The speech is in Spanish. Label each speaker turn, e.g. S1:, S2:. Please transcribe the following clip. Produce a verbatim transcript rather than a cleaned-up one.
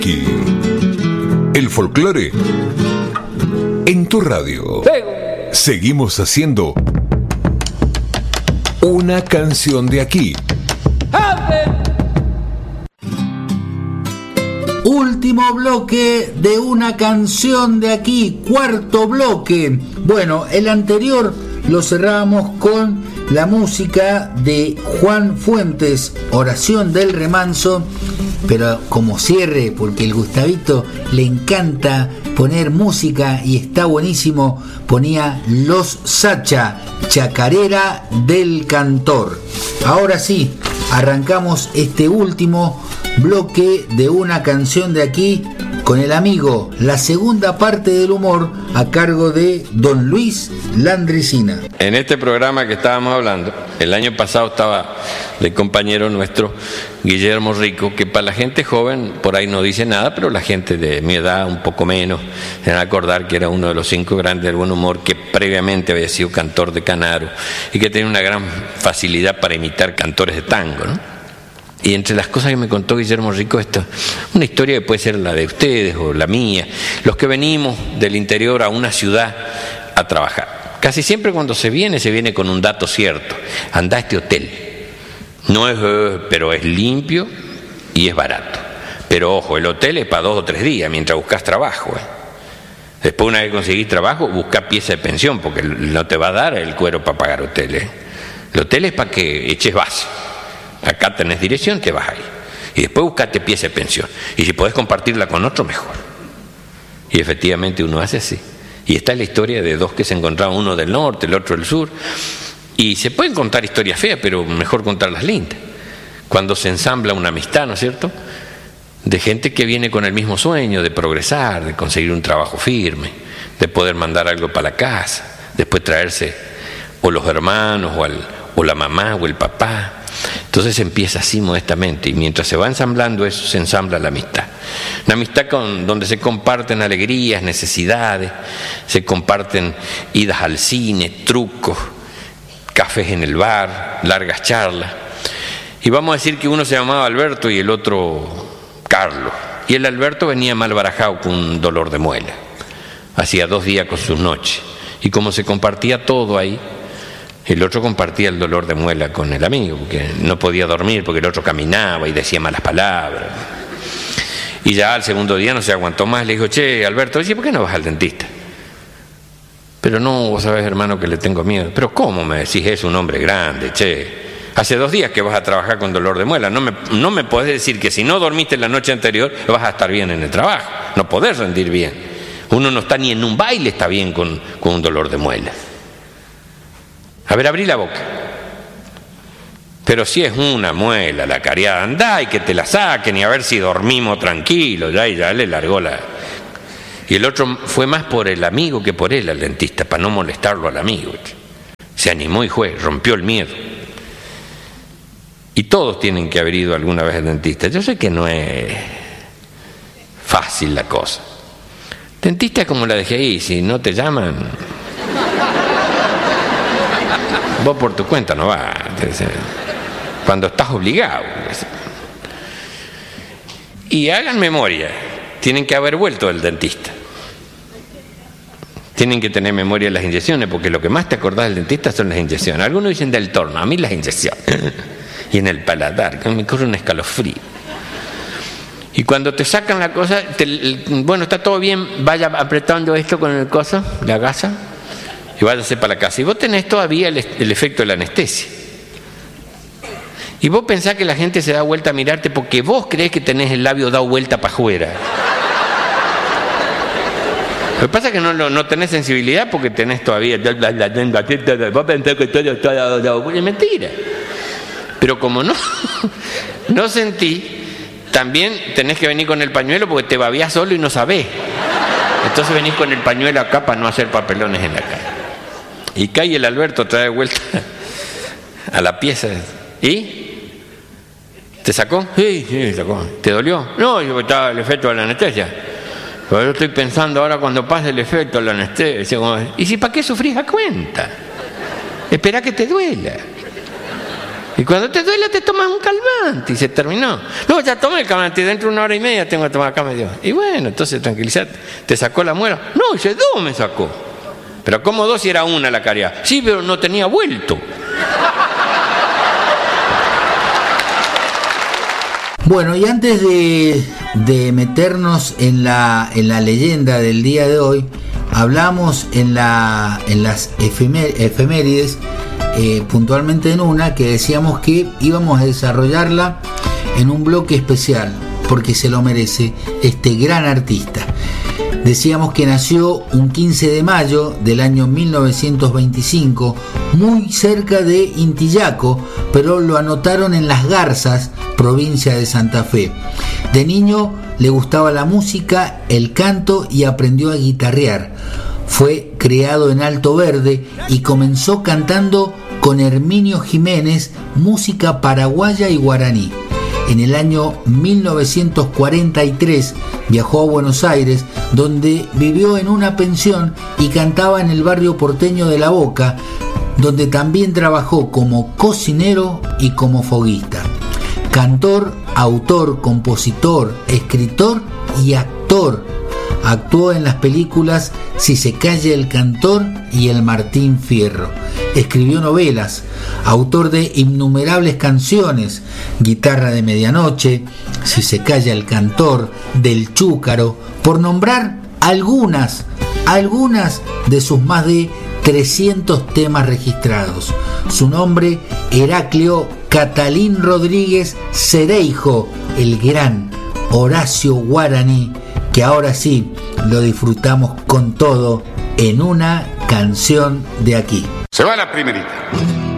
S1: Aquí, el folclore en tu radio. Seguimos haciendo una canción de aquí.
S2: Último bloque de una canción de aquí, cuarto bloque. Bueno, el anterior lo cerrábamos con la música de Juan Fuentes, Oración del Remanso, pero como cierre, porque el Gustavito le encanta poner música y está buenísimo, ponía Los Sacha, Chacarera del Cantor. Ahora sí, arrancamos este último bloque de una canción de aquí con el amigo, la segunda parte del humor a cargo de don Luis Landricina.
S3: En este programa que estábamos hablando, el año pasado estaba de compañero nuestro Guillermo Rico, que para la gente joven por ahí no dice nada, pero la gente de mi edad un poco menos se van a acordar que era uno de los cinco grandes del buen humor, que previamente había sido cantor de canaro y que tenía una gran facilidad para imitar cantores de tango, ¿no? Y entre las cosas que me contó Guillermo Rico, esto, una historia que puede ser la de ustedes o la mía, los que venimos del interior a una ciudad a trabajar. Casi siempre cuando se viene, se viene con un dato cierto. Anda a este hotel. No es, pero es limpio y es barato. Pero ojo, el hotel es para dos o tres días mientras buscas trabajo. ¿eh? Después, una vez conseguís trabajo, busca pieza de pensión, porque no te va a dar el cuero para pagar hotel. ¿eh? El hotel es para que eches base. Acá tenés dirección, te vas ahí. Y después buscate pieza de pensión. Y si podés compartirla con otro, mejor. Y efectivamente uno hace así. Y está la historia de dos que se encontraban, uno del norte, el otro del sur. Y se pueden contar historias feas, pero mejor contarlas lindas. Cuando se ensambla una amistad, ¿no es cierto?, de gente que viene con el mismo sueño de progresar, de conseguir un trabajo firme, de poder mandar algo para la casa, después traerse o los hermanos, o, al, o la mamá, o el papá. Entonces empieza así modestamente, y mientras se va ensamblando eso, se ensambla la amistad. Una amistad con, donde se comparten alegrías, necesidades, se comparten idas al cine, trucos, cafés en el bar, largas charlas. Y vamos a decir que uno se llamaba Alberto y el otro Carlos. Y el Alberto venía mal barajado con un dolor de muela. Hacía dos días con sus noches. Y como se compartía todo ahí, el otro compartía el dolor de muela con el amigo, porque no podía dormir, porque el otro caminaba y decía malas palabras. Y ya al segundo día no se aguantó más, le dijo: che, Alberto, dice, ¿por qué no vas al dentista? Pero no, vos sabés, hermano, que le tengo miedo. Pero ¿cómo me decís eso, un hombre grande, che? Hace dos días que vas a trabajar con dolor de muela. No me, no me podés decir que si no dormiste la noche anterior vas a estar bien en el trabajo. No podés rendir bien. Uno no está ni en un baile, está bien con, con un dolor de muela. A ver, abrí la boca. Pero si es una muela la cariada, andá y que te la saquen y a ver si dormimos tranquilos. Ya, y ya le largó la... Y el otro fue más por el amigo que por él al dentista, para no molestarlo al amigo. Se animó y fue, rompió el miedo. Y todos tienen que haber ido alguna vez al dentista. Yo sé que no es fácil la cosa. Dentista es como la dejé ahí, si no te llaman... Vos por tu cuenta no vas, cuando estás obligado. Y hagan memoria, tienen que haber vuelto del dentista. Tienen que tener memoria de las inyecciones, porque lo que más te acordás del dentista son las inyecciones. Algunos dicen del torno, a mí las inyecciones. Y en el paladar, que me corre un escalofrío. Y cuando te sacan la cosa, te, bueno, está todo bien, vaya apretando esto con el coso, la gasa, y váyase para la casa. Y vos tenés todavía el, el efecto de la anestesia. Y vos pensás que la gente se da vuelta a mirarte porque vos creés que tenés el labio dado vuelta para afuera. Lo que pasa es que no, no, no tenés sensibilidad porque tenés todavía... Vos pensás que todo está dado... Es mentira. Pero como no, no sentí, también tenés que venir con el pañuelo porque te babías solo y no sabés. Entonces venís con el pañuelo acá para no hacer papelones en la cara. Y cae el Alberto, trae de vuelta a la pieza. ¿Y? ¿Te sacó? Sí, sí, sacó. ¿Te dolió? No, yo estaba el efecto de la anestesia. Pero yo estoy pensando ahora cuando pase el efecto de la anestesia. ¿Y si para qué sufrís a cuenta? Esperá que te duela. Y cuando te duele te tomas un calmante y se terminó. No, ya tomé el calmante, dentro de una hora y media tengo que tomar acá medio. Y bueno, entonces tranquilízate, ¿te sacó la muela? No, dice, dos me sacó. Pero ¿cómo dos si era una la caries? Sí, pero no tenía vuelto.
S2: Bueno, y antes de, de meternos en la, en la leyenda del día de hoy, hablamos en, la, en las efemé, efemérides, eh, puntualmente en una, que decíamos que íbamos a desarrollarla en un bloque especial, porque se lo merece este gran artista. Decíamos que nació un quince de mayo del año mil novecientos veinticinco, muy cerca de Intillaco, pero lo anotaron en Las Garzas, provincia de Santa Fe. De niño le gustaba la música, el canto y aprendió a guitarrear. Fue criado en Alto Verde y comenzó cantando con Herminio Jiménez, música paraguaya y guaraní. En el año mil novecientos cuarenta y tres viajó a Buenos Aires, donde vivió en una pensión y cantaba en el barrio porteño de La Boca, donde también trabajó como cocinero y como foguista. Cantor, autor, compositor, escritor y actor. Actuó en las películas Si se calla el cantor y El Martín Fierro. Escribió novelas, autor de innumerables canciones, Guitarra de Medianoche, Si se calla el cantor, Del Chúcaro, por nombrar algunas, algunas de sus más de trescientos temas registrados. Su nombre, Heraclio Catalín Rodríguez Cereijo, el gran Horacio Guaraní, que ahora sí lo disfrutamos con todo en una canción de aquí.
S4: Se va la primerita.